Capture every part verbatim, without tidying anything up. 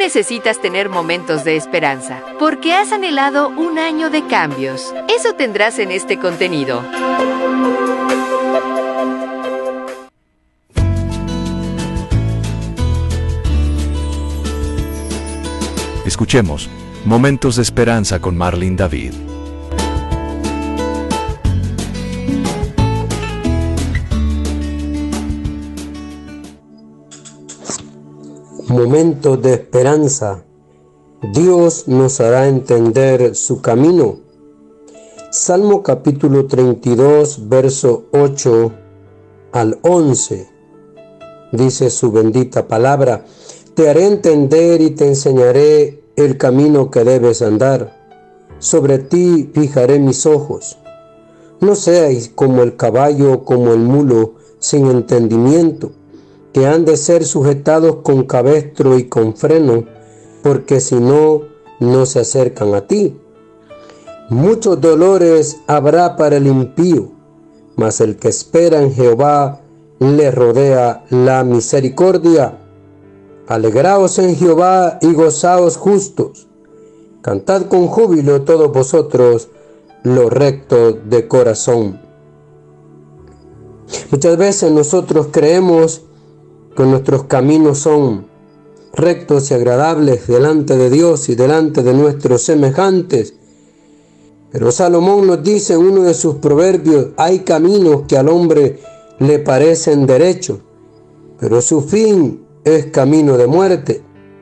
necesitas tener momentos de esperanza, porque has anhelado un año de cambios. Eso tendrás en este contenido. Escuchemos Momentos de Esperanza con Marlene David. Momentos de esperanza. Dios nos hará entender su camino. Salmo capítulo treinta y dos, verso ocho al once. Dice su bendita palabra: te haré entender y te enseñaré el camino que debes andar. Sobre ti fijaré mis ojos. No seáis como el caballo, como el mulo, sin entendimiento, que han de ser sujetados con cabestro y con freno, porque si no, no se acercan a ti. Muchos dolores habrá para el impío, mas el que espera en Jehová le rodea la misericordia. Alegraos en Jehová y gozaos justos. Cantad con júbilo todos vosotros los rectos de corazón. Muchas veces nosotros creemos que nuestros caminos son rectos y agradables delante de Dios y delante de nuestros semejantes. Pero Salomón nos dice en uno de sus proverbios: hay caminos que al hombre le parecen derechos, pero su fin es camino de muerte.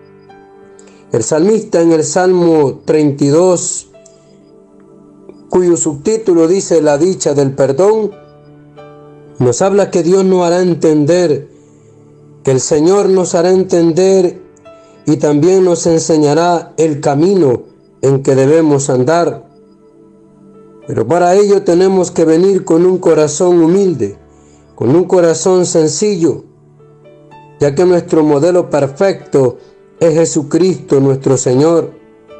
El salmista en el Salmo treinta y dos, cuyo subtítulo dice la dicha del perdón, nos habla que Dios nos hará entender, que el Señor nos hará entender y también nos enseñará el camino en que debemos andar. Pero para ello tenemos que venir con un corazón humilde, con un corazón sencillo, ya que nuestro modelo perfecto es Jesucristo nuestro Señor.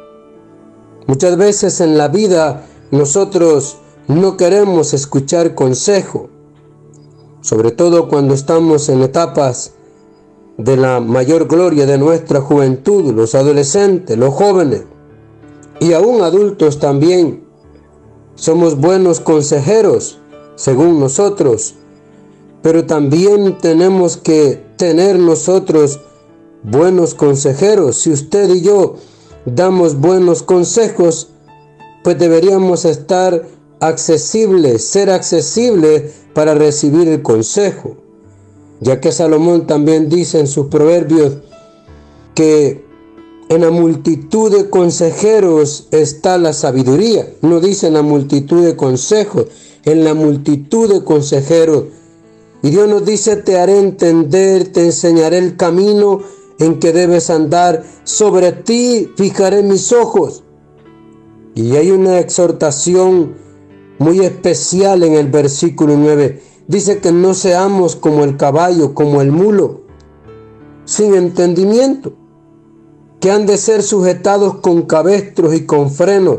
Muchas veces en la vida nosotros no queremos escuchar consejo, sobre todo cuando estamos en etapas de la mayor gloria de nuestra juventud, los adolescentes, los jóvenes y aún adultos también. Somos buenos consejeros, según nosotros, pero también tenemos que tener nosotros buenos consejeros. Si usted y yo damos buenos consejos, pues deberíamos estar accesibles, ser accesibles para recibir el consejo. Ya que Salomón también dice en sus proverbios que en la multitud de consejeros está la sabiduría. No dice en la multitud de consejos, en la multitud de consejeros. Y Dios nos dice: te haré entender, te enseñaré el camino en que debes andar. Sobre ti fijaré mis ojos. Y hay una exhortación muy especial en el versículo nueve. Dice que no seamos como el caballo, como el mulo, sin entendimiento, que han de ser sujetados con cabestros y con frenos.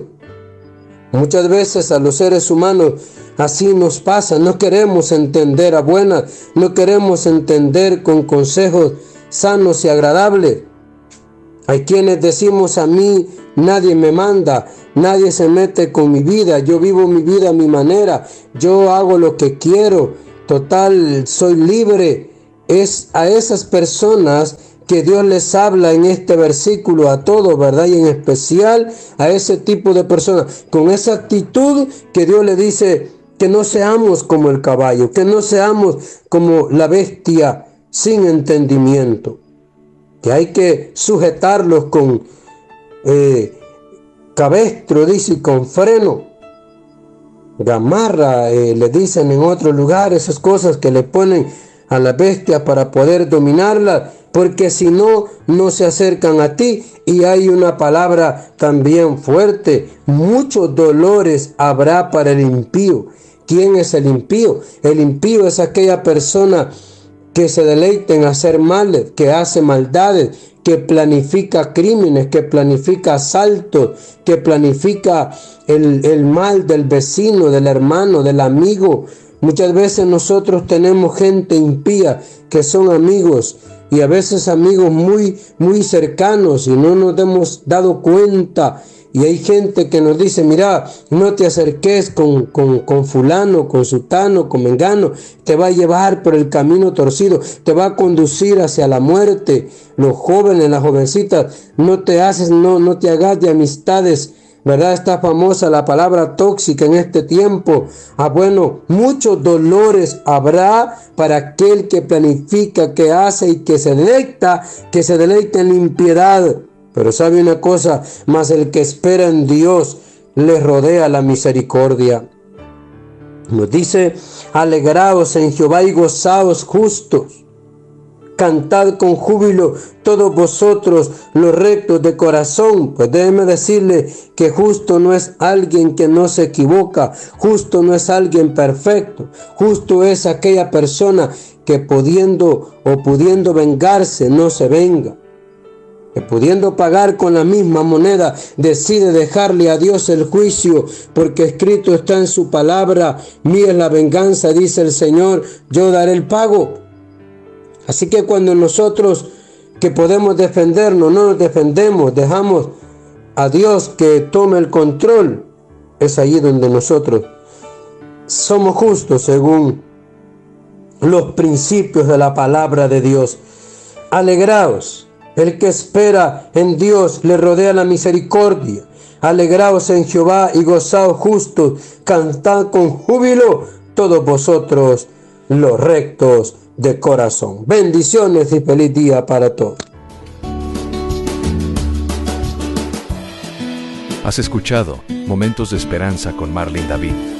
Muchas veces a los seres humanos así nos pasa, no queremos entender a buenas, no queremos entender con consejos sanos y agradables. Hay quienes decimos: a mí nadie me manda, nadie se mete con mi vida, yo vivo mi vida a mi manera, yo hago lo que quiero, total, soy libre. Es a esas personas que Dios les habla en este versículo, a todos, ¿verdad? Y en especial a ese tipo de personas, con esa actitud que Dios le dice que no seamos como el caballo, que no seamos como la bestia sin entendimiento, que hay que sujetarlos con eh, cabestro, dice, y con freno, gamarra, eh, le dicen en otro lugar, esas cosas que le ponen a la bestia para poder dominarla, porque si no, no se acercan a ti. Y hay una palabra también fuerte: muchos dolores habrá para el impío. ¿Quién es el impío? El impío es aquella persona que se deleita en hacer males, que hace maldades, que planifica crímenes, que planifica asaltos, que planifica el, el mal del vecino, del hermano, del amigo. Muchas veces nosotros tenemos gente impía que son amigos y a veces amigos muy, muy cercanos y no nos hemos dado cuenta. Y hay gente que nos dice, mira, no te acerques con, con, con fulano, con sutano, con mengano, te va a llevar por el camino torcido, te va a conducir hacia la muerte. Los jóvenes, las jovencitas, no te haces, no, no te hagas de amistades, ¿verdad? Está famosa la palabra tóxica en este tiempo. Ah, bueno, muchos dolores habrá para aquel que planifica, que hace y que se deleita, que se deleita en la impiedad. Pero sabe una cosa, mas el que espera en Dios le rodea la misericordia. Nos dice, alegraos en Jehová y gozaos justos. Cantad con júbilo todos vosotros los rectos de corazón. Pues déjeme decirle que justo no es alguien que no se equivoca. Justo no es alguien perfecto. Justo es aquella persona que pudiendo o pudiendo vengarse no se venga. Que pudiendo pagar con la misma moneda, decide dejarle a Dios el juicio, porque escrito está en su palabra, mía es la venganza, dice el Señor, yo daré el pago. Así que cuando nosotros que podemos defendernos, no nos defendemos, dejamos a Dios que tome el control, es allí donde nosotros somos justos según los principios de la palabra de Dios. Alegraos. El que espera en Dios le rodea la misericordia. Alegraos en Jehová y gozaos justos. Cantad con júbilo todos vosotros los rectos de corazón. Bendiciones y feliz día para todos. Has escuchado Momentos de Esperanza con Marlene David.